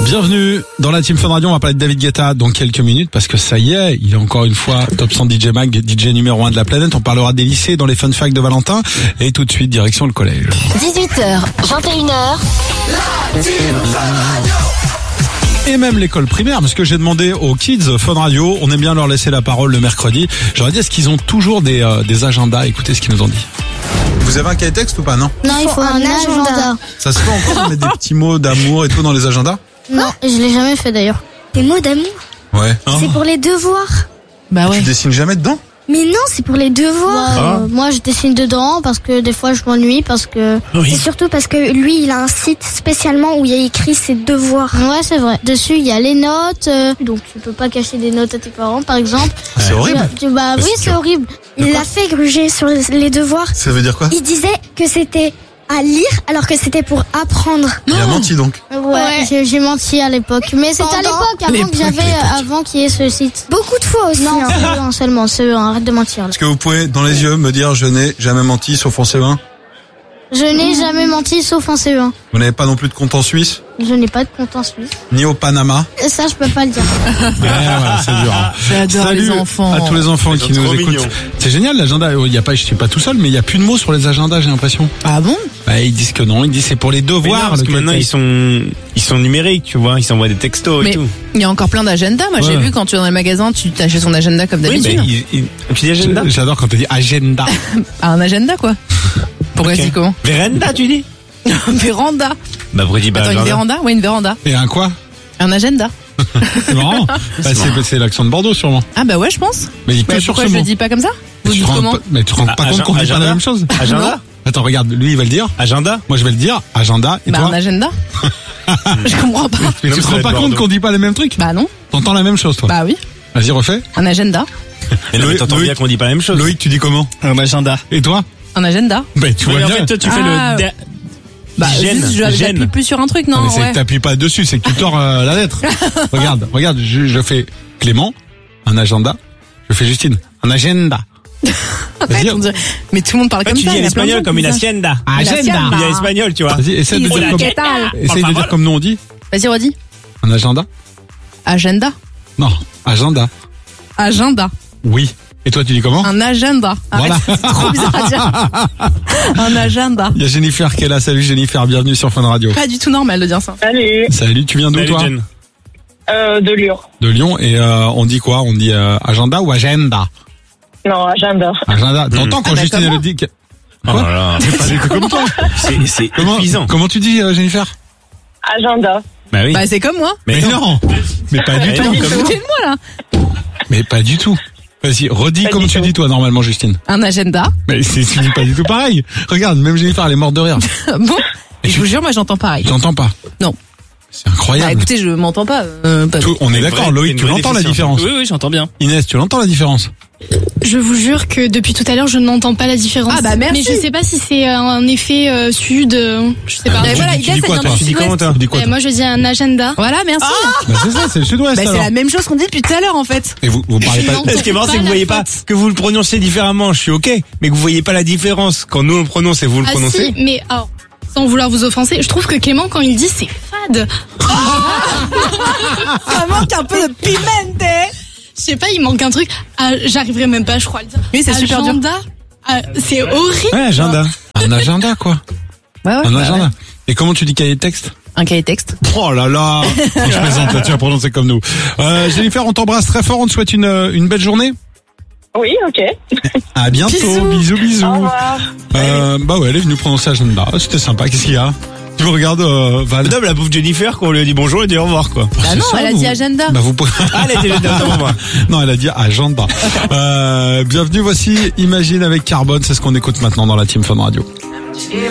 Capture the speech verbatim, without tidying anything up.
Bienvenue dans la Team Fun Radio, on va parler de David Guetta dans quelques minutes parce que ça y est, il est encore une fois top cent D J Mag, D J numéro un de la planète. On parlera des lycées dans les fun facts de Valentin et tout de suite direction le collège. dix-huit heures, vingt et une heures. Et même l'école primaire, parce que j'ai demandé aux kids Fun Radio, on aime bien leur laisser la parole le mercredi. J'aurais dit, est-ce qu'ils ont toujours des, euh, des agendas? Écoutez ce qu'ils nous ont dit. Vous avez un cahier texte ou pas, non? Non, il faut un, un agenda. agenda. Ça se fait encore de mettre des petits mots d'amour et tout dans les agendas? Non, je l'ai jamais fait d'ailleurs. Des mots d'amour? Ouais. Oh. C'est pour les devoirs. Bah ouais. Tu dessines jamais dedans? Mais non, c'est pour les devoirs. Ah. Euh, moi, je dessine dedans parce que des fois, je m'ennuie parce que... Oui. C'est surtout parce que lui, il a un site spécialement où il y a écrit ses devoirs. Ouais, c'est vrai. Dessus, il y a les notes. Euh, donc, tu peux pas cacher des notes à tes parents, par exemple. C'est horrible. Tu, bah oui, c'est horrible. Il l'a fait gruger sur les devoirs. Ça veut dire quoi? Il disait que c'était à lire alors que c'était pour apprendre. Il a menti donc. Ouais, ouais. J'ai, j'ai menti à l'époque. Mais c'était à l'époque, avant l'époque, que j'avais, l'époque. avant qu'il y ait ce site. Beaucoup de fois aussi. Non, hein. c'est un seulement, c'est un, arrête de mentir. Là. Est-ce que vous pouvez, dans les yeux, me dire je n'ai jamais menti sauf en C E un? Je n'ai jamais menti sauf en C E un. Vous n'avez pas non plus de compte en Suisse? Je n'ai pas de compte en Suisse. Ni au Panama? Et ça, je peux pas le dire. Ouais, voilà, c'est dur. Hein. J'adore Salut les enfants. à tous les enfants Ils qui sont nous trop écoutent. mignons. C'est génial l'agenda. Il y a pas, je suis pas tout seul, mais il y a plus de mots sur les agendas, j'ai l'impression. Ah bon? Bah, ils disent que non. Ils disent c'est pour les Mais non, devoirs. parce le que maintenant cahier ils sont ils sont numériques, tu vois, ils s'envoient des textos Mais et tout. il y a encore plein d'agendas. Moi, j'ai Ouais. vu quand tu es dans les magasins, tu t'achètes son agenda comme Oui, d'habitude. mais ils, ils- tu dis agenda? texte. J'adore quand tu dis agenda. Ah, un agenda, quoi. Pourquoi Ok. tu dis comment? Véranda, tu dis? Véranda. Bah, après, dis bah, Attends, une agenda. véranda? Ouais, une véranda. Et un quoi? Un agenda. C'est marrant. Bah, c'est, c'est l'accent de Bordeaux sûrement. Ah bah ouais, je pense. Mais il que Mais sur pourquoi ce je mot. le dis pas comme ça? Vous tu dites te rends comment? pas, mais tu te rends Bah, pas compte agenda- qu'on dit pas la agenda. même chose? Agenda? Attends, regarde, lui il va le dire. Agenda? Moi je vais le dire. Agenda. Et Bah toi? un agenda. Je comprends pas. Mais Non, tu te ça rends va pas être compte Bordeaux. qu'on dit pas les mêmes trucs? Bah non. T'entends la même chose toi? Bah oui. Vas-y refais. Un agenda. Mais non, mais Loïc- t'entends bien Loïc- qu'on dit pas la même chose. Loïc, tu dis comment? Un agenda. Et toi? Un agenda. Bah tu vois Oui, en bien. fait, toi, tu Ah. fais le. der- Bah Gêne, juste, je- gêne. j'appuie plus sur un truc, Non, non? mais c'est Ouais. que t'appuies pas dessus, c'est que tu tords euh, la lettre. Regarde, regarde, je, je fais Clément, un agenda. Je fais Justine, un agenda. Vas-y, On dirait- Mais tout le monde parle Toi, comme tu ça. dis il y en a plein de espagnol gens comme qui une disent ça. hacienda. Agenda. Il y a espagnol, tu vois. vas-y, essaie de Ils dire ont comme, la quétale. essaye de dire comme nous on dit. Vas-y, redis. Un agenda? Agenda. Non, agenda. Agenda. Oui. Et toi, tu dis comment? Un agenda. Arrête, Voilà. c'est trop bizarre à dire. Un agenda. Il y a Jennifer qui est là. Salut Jennifer, bienvenue sur Fun Radio. Pas du tout normal de dire ça. Salut, Salut, tu viens d'où Salut, toi? Jen. euh, de Lyon. De Lyon. Et euh, on dit quoi? On dit euh, agenda ou agenda? Non, agenda. Agenda. T'entends quand Ah bah, Justine comme elle moi. le dit que... Oh Quoi? là là. C'est pas du tout comme toi. C'est, c'est Comment, épuisant. comment tu dis euh, Jennifer? Agenda. Bah oui. Bah c'est comme moi. Mais non. Mais pas du Mais tout. non, Vous comme foutez de moi là. Mais pas du tout. Vas-y, redis Pas comme du tu tout. dis toi normalement Justine. Un agenda. Mais c'est tu dis pas du tout pareil. Regarde, même Jennifer elle est morte de rire. Bon. Et Je tu- vous jure, moi j'entends pareil. Tu t'entends pas? Non. C'est incroyable. Bah écoutez, je m'entends pas. euh, pas- Tout- on est Une d'accord, vraie- Loïc, une tu vraie l'entends la déficience. différence? Oui, oui, j'entends bien. Inès, tu l'entends la différence? Je vous jure que depuis tout à l'heure, je n'entends pas la différence. Ah bah, merci. Mais je sais pas si c'est un effet euh, sud, euh, je sais pas. Mais tu, voilà, dis- tu Inès, dis quoi elle toi? vient Tu du dis comment toi? Tu dis quoi Et toi? moi, je dis un agenda. Voilà, merci. Bah c'est ça, c'est le sud-ouest Bah c'est alors. la même chose qu'on dit depuis tout à l'heure en fait. Et vous, vous parlez pas. Non. Ce qui est marrant, c'est que vous Pas voyez la pas, faute. que vous le prononcez différemment, je suis ok, mais que vous voyez pas la différence quand nous on prononce et vous le Ah prononcez. si, mais alors, sans vouloir vous offenser, je trouve que Clément, quand il dit, c'est fade. Ça manque un peu de pimente. Je sais pas, il manque un truc. Ah, j'arriverai même pas, je crois, à le dire. Oui, c'est super dur. Agenda. Ah, c'est horrible. Ouais, agenda. Un agenda quoi. Ouais, ouais. Un bah agenda. ouais. Et comment tu dis cahier de texte? Un cahier texte. Oh là là. Je plaisante, là, tu vas prononcer comme nous. Euh, Jennifer, on t'embrasse très fort, on te souhaite une, une belle journée. Oui, ok. À bientôt, bisous, bisous. bisous. Au revoir. Euh, bah ouais, elle est venue prononcer agenda. C'était sympa, qu'est-ce qu'il y a? Tu me regardes, euh, Val? Non, mais la pauvre Jennifer, quand on lui a dit bonjour, elle a dit au revoir, quoi. Bah C'est non, ça, elle a vous- dit agenda. Bah vous pouvez... Ah, elle a dit agenda, au revoir. Non, elle a dit agenda. Euh, bienvenue, voici Imagine avec Carbone, c'est ce qu'on écoute maintenant dans la Team Fun Radio.